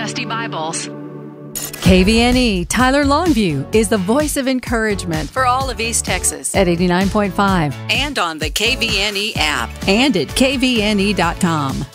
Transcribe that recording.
Dusty Bibles. KVNE Tyler Longview is the voice of encouragement for all of East Texas at 89.5 and on the KVNE app and at kvne.com.